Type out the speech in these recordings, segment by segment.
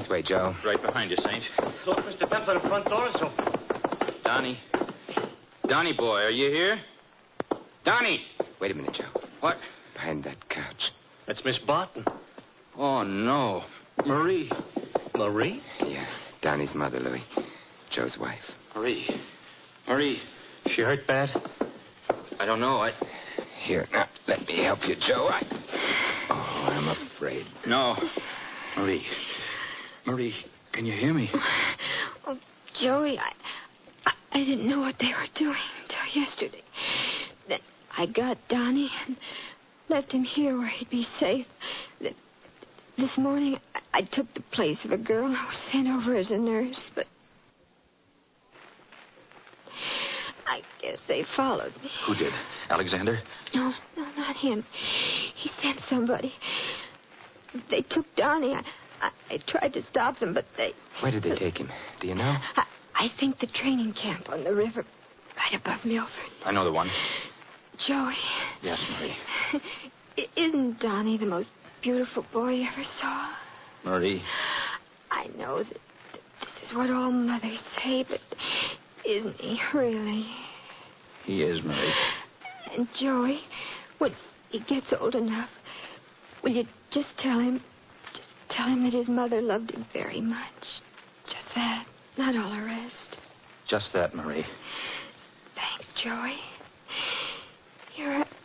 This way, Joe. Right behind you, Saint. Look, Mr. Templar, the front door is open. Donnie. Donnie boy, are you here? Donnie! Wait a minute, Joe. What? Behind that couch. That's Miss Barton. Oh, no. Marie. Marie? Yeah, Donnie's mother, Louis. Joe's wife. Marie. Marie. She hurt bad? I don't know. Here, now, let me help you, Joe. Oh, I'm afraid. No. Marie. Marie, can you hear me? Oh, Joey, I didn't know what they were doing until yesterday. Then I got Donnie and left him here where he'd be safe. This morning, I took the place of a girl who was sent over as a nurse, but I guess they followed me. Who did? Alexander? No, not him. He sent somebody. They took Donnie. I tried to stop them, but they... Where did they take him? Do you know? I think the training camp on the river right above Milford. I know the one. Joey. Yes, Marie. Isn't Donnie the most beautiful boy you ever saw? Marie. I know that this is what all mothers say, but isn't he really? He is, Marie. And Joey, when he gets old enough, will you just tell him that his mother loved him very much? Just that, not all the rest. Just that, Marie. Thanks, Joey. You're a...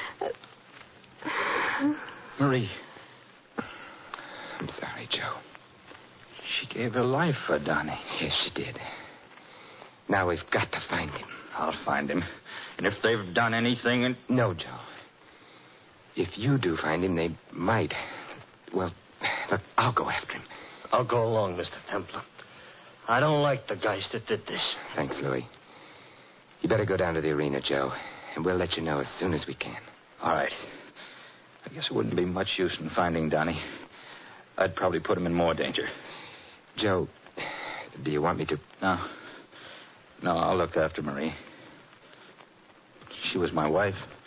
Marie. I'm sorry, Joe. She gave her life for Donnie. Yes, she did. Now we've got to find him. I'll find him. And if they've done anything... No, Joe. If you do find him, they might. Well, look, I'll go after him. I'll go along, Mr. Templar. I don't like the guys that did this. Thanks, Louis. You better go down to the arena, Joe, and we'll let you know as soon as we can. All right. I guess it wouldn't be much use in finding Donnie. I'd probably put him in more danger. Joe, do you want me to... No, I'll look after Marie. She was my wife.